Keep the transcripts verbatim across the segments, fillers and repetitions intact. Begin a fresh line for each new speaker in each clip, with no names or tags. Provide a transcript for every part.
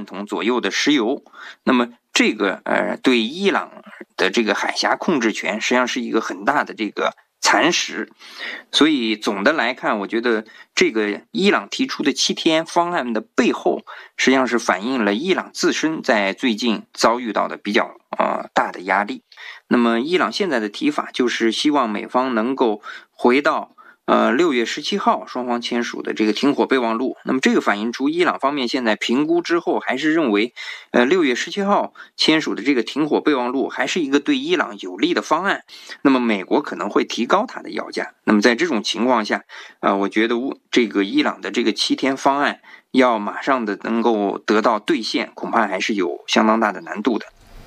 桶左右的石油。那么这个呃对伊朗的这个海峡控制权实际上是一个很大的这个蚕食。所以总的来看，我觉得这个伊朗提出的七天方案的背后，实际上是反映了伊朗自身在最近遭遇到的比较呃大的压力。那么伊朗现在的提法就是希望美方能够回到呃六月十七号双方签署的这个停火备忘录。那么这个反映出伊朗方面现在评估之后，还是认为呃六月十七号签署的这个停火备忘录还是一个对伊朗有利的方案。那么美国可能会提高它的要价。那么在这种情况下，呃我觉得这个伊朗的这个七天方案要马上的能够得到兑现，恐怕还是有相当大的难度的。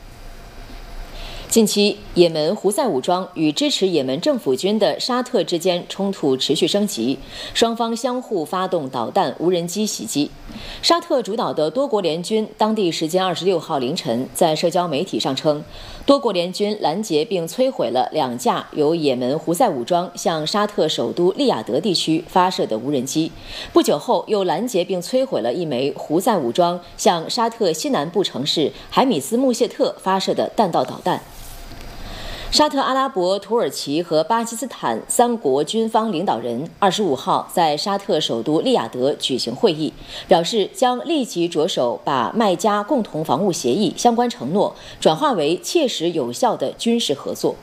近期，也门胡塞武装与支持也门政府军的沙特之间冲突持续升级，双方相互发动导弹、无人机袭击。沙特主导的多国联军当地时间二十六号凌晨在社交媒体上称，多国联军拦截并摧毁了两架由也门胡塞武装向沙特首都利雅得地区发射的无人机。不久后，又拦截并摧毁了一枚胡塞武装向沙特西南部城市海米斯穆谢特发射的弹道导弹。沙特阿拉伯、土耳其和巴基斯坦三国军方领导人二十五号在沙特首都利雅得举行会议，表示将立即着手把麦加共同防务协议相关承诺转化为切实有效的军事合作。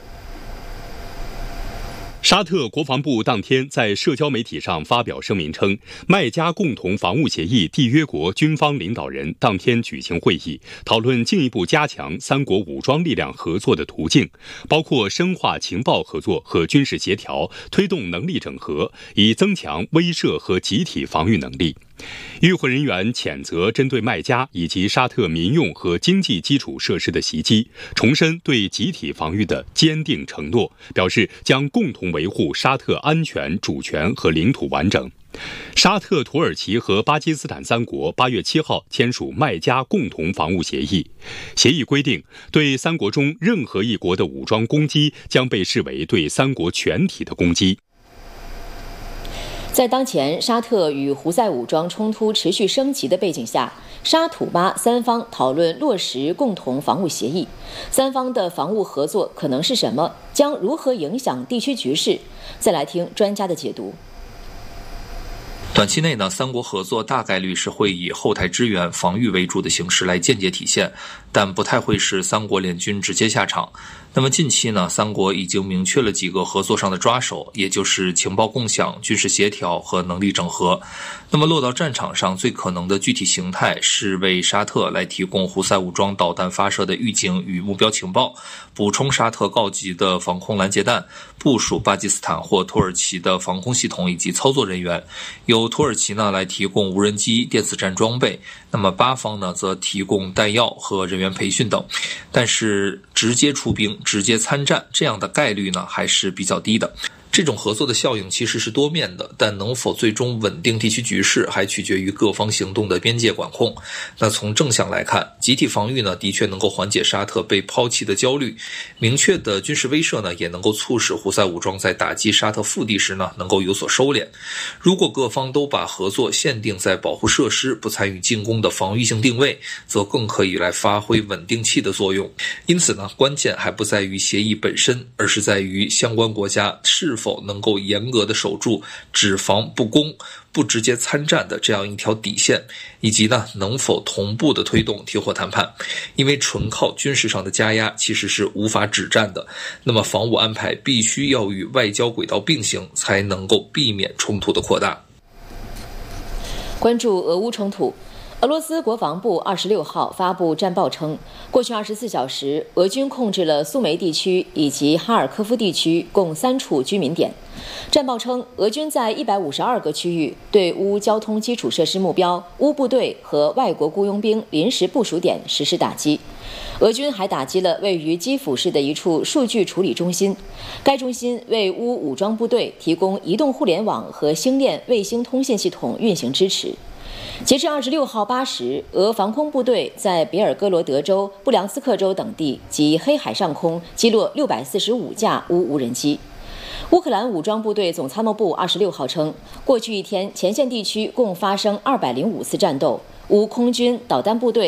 沙特国防部当天在社交媒体上发表声明称，麦加共同防务协议缔约国军方领导人当天举行会议，讨论进一步加强三国武装力量合作的途径，包括深化情报合作和军事协调，推动能力整合，以增强威慑和集体防御能力。与会人员谴责针对麦加以及沙特民用和经济基础设施的袭击，重申对集体防御的坚定承诺，表示将共同维护沙特安全、主权和领土完整。沙特、土耳其和巴基斯坦三国八月七号签署麦加共同防务协议，协议规定，对三国中任何一国的武装攻击将被视为对三国全体的攻击。
在当前沙特与胡塞武装冲突持续升级的背景下，沙土巴三方讨论落实共同防务协议。三方的防务合作可能是什么？将如何影响地区局势？再来听专家的解读。
短期内呢，三国合作大概率是会以后台支援、防御为主的形式来间接体现，但不太会是三国联军直接下场。那么近期呢，三国已经明确了几个合作上的抓手，也就是情报共享、军事协调和能力整合。那么落到战场上，最可能的具体形态是为沙特来提供胡塞武装导弹发射的预警与目标情报，补充沙特告急的防空拦截弹，部署巴基斯坦或土耳其的防空系统以及操作人员。由土耳其呢来提供无人机、电子战装备，那么巴方呢则提供弹药和人员培训等。但是直接出兵、直接参战这样的概率呢还是比较低的。这种合作的效应其实是多面的，但能否最终稳定地区局势，还取决于各方行动的边界管控。那从正向来看，集体防御呢，的确能够缓解沙特被抛弃的焦虑，明确的军事威慑呢，也能够促使胡塞武装在打击沙特腹地时呢，能够有所收敛。如果各方都把合作限定在保护设施、不参与进攻的防御性定位，则更可以来发挥稳定器的作用。因此呢，关键还不在于协议本身，而是在于相关国家是否能够严格的守住只防不攻、不直接参战的这样一条底线，以及呢能否同步的推动停火谈判。因为纯靠军事上的加压其实是无法止战的，那么防务安排必须要与外交轨道并行，才能够避免冲突的扩大。
关注俄乌冲突。俄罗斯国防部二十六号发布战报称，过去二十四小时，俄军控制了苏梅地区以及哈尔科夫地区共三处居民点。战报称，俄军在一百五十二个区域对乌交通基础设施目标、乌部队和外国雇佣兵临时部署点实施打击。俄军还打击了位于基辅市的一处数据处理中心，该中心为乌武装部队提供移动互联网和星链卫星通信系统运行支持。截至二十六号八时，俄防空部队在别尔哥罗德州、布良斯克州等地及黑海上空击落六百四十五架乌无人机。乌克兰武装部队总参谋部二十六号称，过去一天前线地区共发生二百零五次战斗，乌空军导弹部队